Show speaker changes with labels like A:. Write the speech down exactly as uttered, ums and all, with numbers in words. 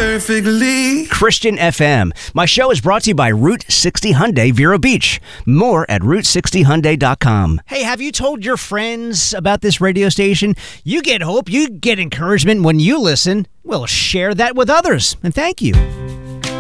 A: perfectly.
B: Christian F M. My show is brought to you by Route sixty Hyundai Vero Beach. More at route sixty hyundai dot com. Hey, have you told your friends about this radio station? You get hope, you get encouragement when you listen. Well, share that with others. And thank you.